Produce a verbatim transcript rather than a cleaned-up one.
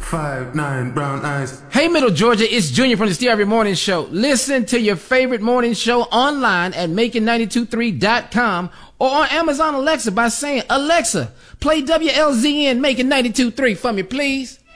five, nine, brown eyes. Hey, Middle Georgia, it's Junior from the Steve Harvey Morning Show. Listen to your favorite morning show online at making ninety two three dot com or on Amazon Alexa by saying, Alexa, play W L Z N Making ninety two three for me, please.